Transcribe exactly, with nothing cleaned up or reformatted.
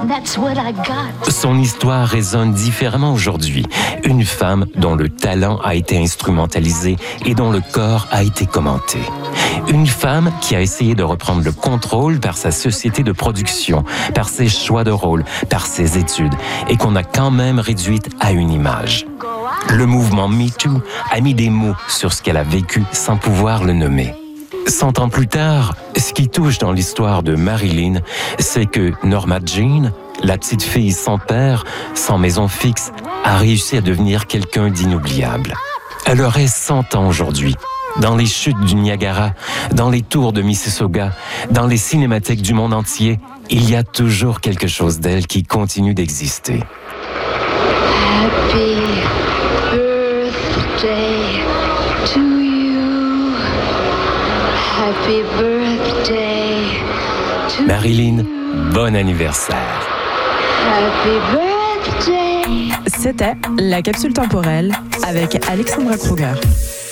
That's what I got. Son histoire résonne différemment aujourd'hui. Une femme dont le talent a été instrumentalisé et dont le corps a été commenté. Une femme qui a essayé de reprendre le contrôle par sa société de production, par ses choix de rôle, par ses études, et qu'on a quand même réduite à une image. Le mouvement MeToo a mis des mots sur ce qu'elle a vécu sans pouvoir le nommer. Cent ans plus tard, ce qui touche dans l'histoire de Marilyn, c'est que Norma Jean, la petite fille sans père, sans maison fixe, a réussi à devenir quelqu'un d'inoubliable. Elle aurait cent ans aujourd'hui. Dans les chutes du Niagara, dans les tours de Mississauga, dans les cinémathèques du monde entier, il y a toujours quelque chose d'elle qui continue d'exister. Happy birthday to you. Happy birthday to Marilyn, bon anniversaire. Happy birthday. C'était La Capsule Temporelle avec Alexandra Kruger.